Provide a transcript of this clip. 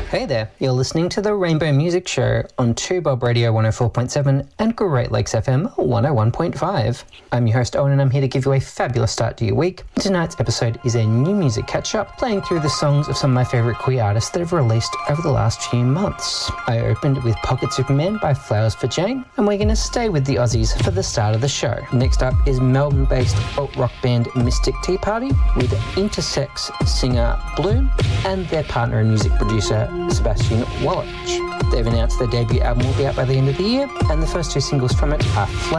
Hey there, you're listening to the Rainbow Music Show on 2Bob Radio 104.7 and Great Lakes FM 101.5. I'm your host Owen and I'm here to give you a fabulous start to your week. Tonight's episode is a new music catch-up, playing through the songs of some of my favourite queer artists that have released over the last few months. I opened with Pocket Superman by Flowers for Jane, and we're going to stay with the Aussies for the start of the show. Next up is Melbourne-based alt-rock band Mystic Tea Party with intersex singer Bloom and their partner and music producer Sebastian Wallach. They've announced their debut album will be out by the end of the year, and the first two singles from it are Flame